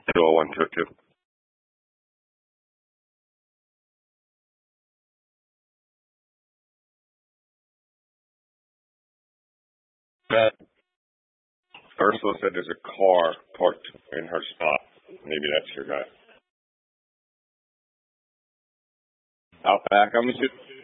20122. Beth, Ursula said there's a car parked in her spot. Maybe that's your guy. Outback. I'm just